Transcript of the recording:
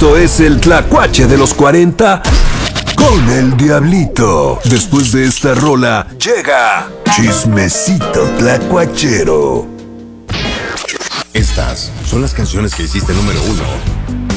Esto es el Tlacuache de los 40 con el Diablito. Después de esta rola, llega Chismecito Tlacuachero. Estas son las canciones que hiciste número 1